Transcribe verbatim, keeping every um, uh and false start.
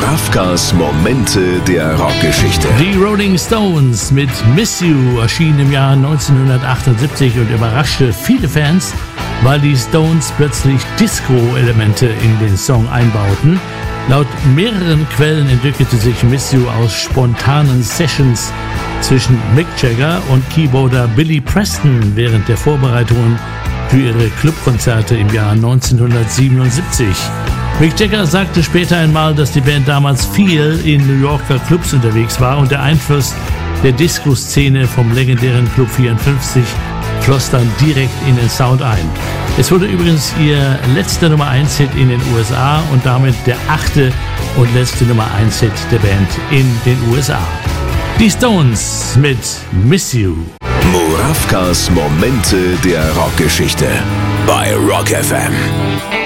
Murawkas Momente der Rockgeschichte. Die Rolling Stones mit Miss You erschien im Jahr neunzehnhundertachtundsiebzig und überraschte viele Fans, weil die Stones plötzlich Disco-Elemente in den Song einbauten. Laut mehreren Quellen entwickelte sich Miss You aus spontanen Sessions zwischen Mick Jagger und Keyboarder Billy Preston während der Vorbereitungen für ihre Clubkonzerte im Jahr neunzehnhundertsiebenundsiebzig. Mick Jagger sagte später einmal, dass die Band damals viel in New Yorker Clubs unterwegs war und der Einfluss der Disco-Szene vom legendären Club vierundfünfzig floss dann direkt in den Sound ein. Es wurde übrigens ihr letzter Nummer eins Hit in den U S A und damit der achte und letzte Nummer eins Hit der Band in den U S A. Die Stones mit Miss You. Murawkas Momente der Rockgeschichte bei Rock F M.